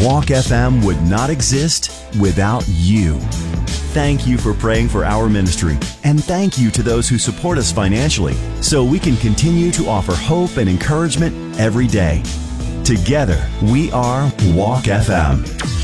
Walk FM would not exist without you. Thank you for praying for our ministry, and thank you to those who support us financially so we can continue to offer hope and encouragement every day. Together, we are Walk FM.